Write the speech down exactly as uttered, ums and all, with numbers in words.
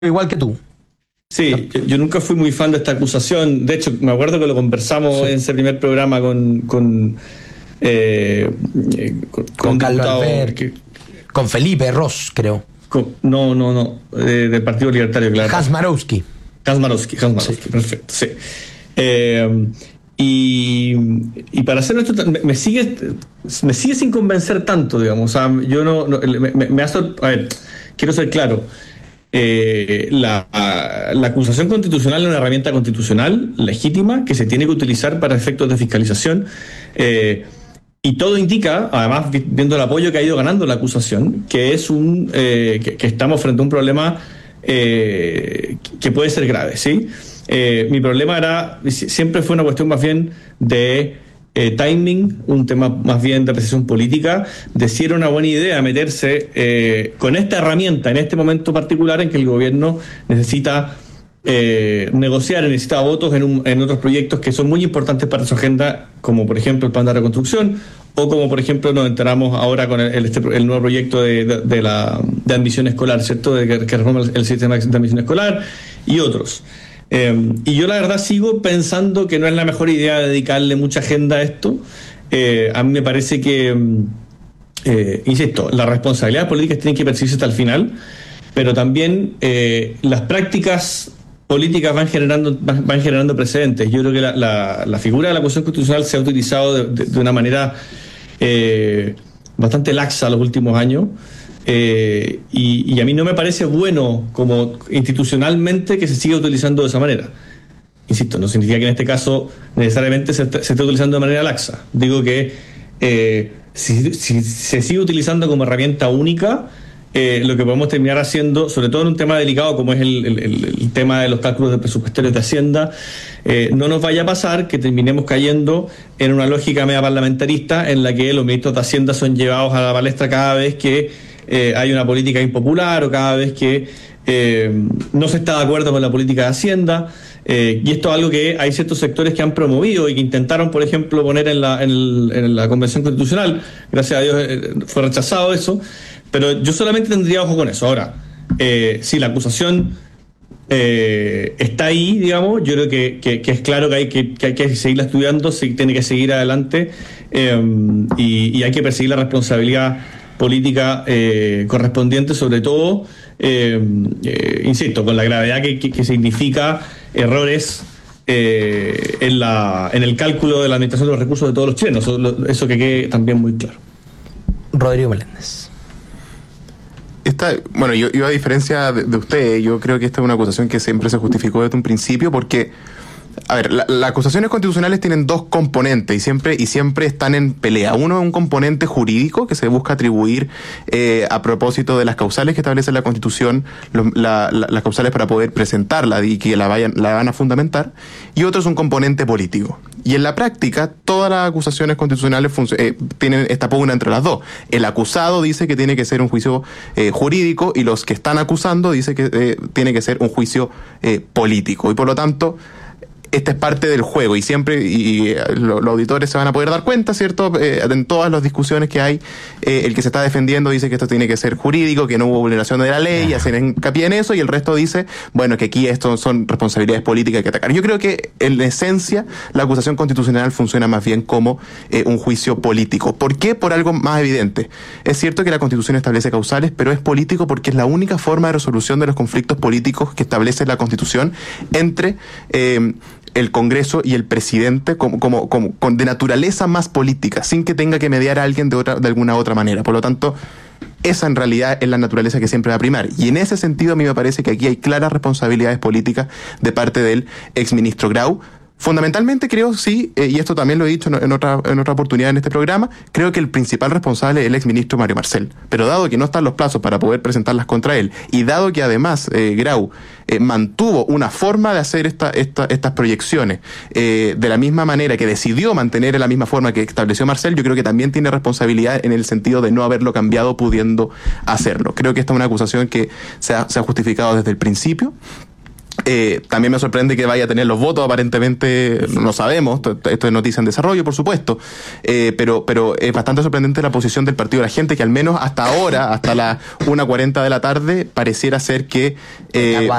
igual que tú. Sí, yo, yo nunca fui muy fan de esta acusación. De hecho, me acuerdo que lo conversamos sí. en ese primer programa con con, eh, con, con Carlos Albert, que, con Felipe Ross, creo. Con, no, no, no, eh, del Partido Libertario, claro. Hans Marowski. Hans Marowski, Hans Marowski, sí. Perfecto, sí. Eh, y, y para hacer esto, me, me sigue me sigue sin convencer tanto, digamos. O sea, yo no, no me, me, me hace, a ver, quiero ser claro. Eh, la, la acusación constitucional es una herramienta constitucional legítima que se tiene que utilizar para efectos de fiscalización eh, y todo indica, además viendo el apoyo que ha ido ganando la acusación, que es un eh, que, que estamos frente a un problema eh, que puede ser grave, ¿sí? Eh, mi problema era siempre fue una cuestión más bien de Eh, timing, un tema más bien de precisión política, de si era una buena idea meterse eh, con esta herramienta en este momento particular en que el gobierno necesita eh, negociar y necesita votos en, un, en otros proyectos que son muy importantes para su agenda, como por ejemplo el plan de reconstrucción, o como por ejemplo nos enteramos ahora con el, el, este, el nuevo proyecto de, de, de la de admisión escolar, ¿cierto? De que, que reforma el, el sistema de admisión escolar y otros. Eh, y yo la verdad sigo pensando que no es la mejor idea dedicarle mucha agenda a esto. Eh, a mí me parece que, eh, insisto, las responsabilidades políticas tienen que perseguirse hasta el final, pero también eh, las prácticas políticas van generando van, van generando precedentes. Yo creo que la, la, la figura de la acusación constitucional se ha utilizado de, de, de una manera eh, bastante laxa los últimos años. Eh, y, y a mí no me parece bueno como institucionalmente que se siga utilizando de esa manera. Insisto, no significa que en este caso necesariamente se, se esté utilizando de manera laxa. Digo que eh, si, si se sigue utilizando como herramienta única, eh, lo que podemos terminar haciendo, sobre todo en un tema delicado como es el, el, el tema de los cálculos de presupuestarios de Hacienda, eh, no nos vaya a pasar que terminemos cayendo en una lógica media parlamentarista en la que los ministros de Hacienda son llevados a la palestra cada vez que Eh, hay una política impopular o cada vez que eh, no se está de acuerdo con la política de Hacienda, eh, y esto es algo que hay ciertos sectores que han promovido y que intentaron, por ejemplo, poner en la, en el, en la Convención Constitucional. Gracias a Dios eh, fue rechazado eso, pero yo solamente tendría ojo con eso. Ahora, eh, si la acusación eh, está ahí, digamos, yo creo que, que, que es claro que hay que, que hay que seguirla estudiando, se tiene que seguir adelante, eh, y, y hay que perseguir la responsabilidad política eh, correspondiente, sobre todo, eh, eh, insisto, con la gravedad que, que, que significa errores eh, en, la, en el cálculo de la administración de los recursos de todos los chilenos. Eso, eso que quede también muy claro. Rodrigo Meléndez. Esta, bueno, yo, yo a diferencia de, de usted, yo creo que esta es una acusación que siempre se justificó desde un principio porque, a ver, la, las acusaciones constitucionales tienen dos componentes y siempre y siempre están en pelea. Uno es un componente jurídico que se busca atribuir eh, a propósito de las causales que establece la Constitución, lo, la, la, las causales para poder presentarla y que la vayan la van a fundamentar. Y otro es un componente político. Y en la práctica, todas las acusaciones constitucionales eh, tienen esta pugna entre las dos. El acusado dice que tiene que ser un juicio eh, jurídico y los que están acusando dicen que eh, tiene que ser un juicio eh, político. Y por lo tanto, esta es parte del juego y siempre, y, y lo, los auditores se van a poder dar cuenta, ¿cierto? Eh, en todas las discusiones que hay, eh, el que se está defendiendo dice que esto tiene que ser jurídico, que no hubo vulneración de la ley, y hacen hincapié en eso, y el resto dice, bueno, que aquí esto son responsabilidades políticas que atacar. Yo creo que, en esencia, la acusación constitucional funciona más bien como eh, un juicio político. ¿Por qué? Por algo más evidente. Es cierto que la Constitución establece causales, pero es político porque es la única forma de resolución de los conflictos políticos que establece la Constitución entre eh, el Congreso y el presidente como, como, como con, de naturaleza más política, sin que tenga que mediar a alguien de otra, de alguna otra manera. Por lo tanto, esa en realidad es la naturaleza que siempre va a primar. Y en ese sentido a mí me parece que aquí hay claras responsabilidades políticas de parte del exministro Grau. Fundamentalmente creo, sí, eh, y esto también lo he dicho en otra, en otra oportunidad en este programa, creo que el principal responsable es el exministro Mario Marcel. Pero dado que no están los plazos para poder presentarlas contra él, y dado que además eh, Grau eh, mantuvo una forma de hacer esta, esta, estas proyecciones eh, de la misma manera que decidió mantener en la misma forma que estableció Marcel, yo creo que también tiene responsabilidad en el sentido de no haberlo cambiado pudiendo hacerlo. Creo que esta es una acusación que se ha, se ha justificado desde el principio. Eh, también me sorprende que vaya a tener los votos, aparentemente no sabemos, esto es noticia en desarrollo, por supuesto, eh, pero, pero es bastante sorprendente la posición del Partido de la Gente, que al menos hasta ahora, hasta las una cuarenta de la tarde, pareciera ser que... Eh,